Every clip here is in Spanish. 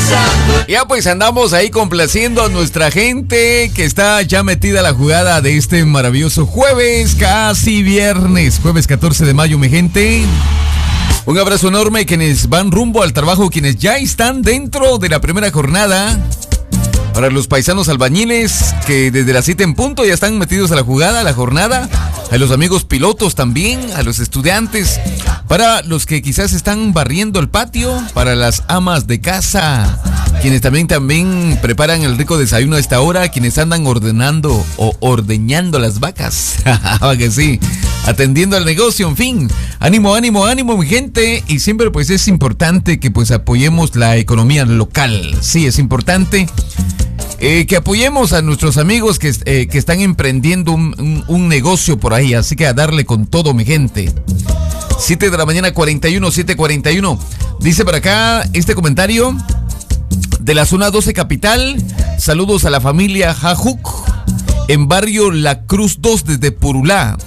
Ya pues andamos ahí complaciendo a nuestra gente que está ya metida a la jugada de este maravilloso jueves, casi viernes, jueves 14 de mayo, mi gente. Un abrazo enorme a quienes van rumbo al trabajo, quienes ya están dentro de la primera jornada. Para los paisanos albañiles que desde las 7 en punto ya están metidos a la jugada, a la jornada. A los amigos pilotos también, a los estudiantes. Para los que quizás están barriendo el patio, para las amas de casa, quienes también preparan el rico desayuno a esta hora, quienes andan ordenando o ordeñando las vacas. Que sí, atendiendo al negocio, en fin. Ánimo, ánimo, ánimo, mi gente. Y siempre pues es importante que pues apoyemos la economía local. Sí, es importante. Que apoyemos a nuestros amigos que están emprendiendo un negocio por ahí. Así que a darle con todo, mi gente. 7 de la mañana, 7:41. Dice por acá este comentario de la zona 12 capital. Saludos a la familia Jajuk en barrio La Cruz 2 desde Purulá.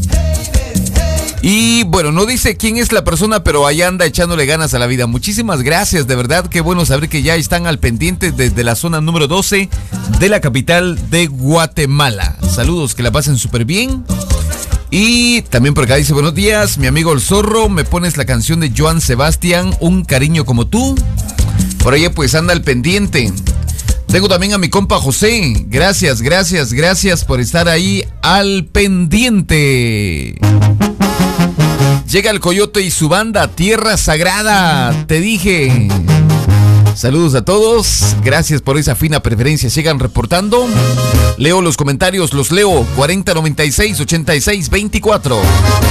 Y bueno, no dice quién es la persona, pero ahí anda echándole ganas a la vida. Muchísimas gracias, de verdad, qué bueno saber que ya están al pendiente desde la zona número 12 de la capital de Guatemala. Saludos, que la pasen súper bien. Y también por acá dice, buenos días, mi amigo El Zorro, me pones la canción de Joan Sebastián, Un cariño como tú. Por ahí pues anda al pendiente. Tengo también a mi compa José. Gracias por estar ahí al pendiente. Llega el Coyote y su banda, Tierra Sagrada, te dije. Saludos a todos, gracias por esa fina preferencia. Sigan reportando. Leo los comentarios, los leo. 4096-8624.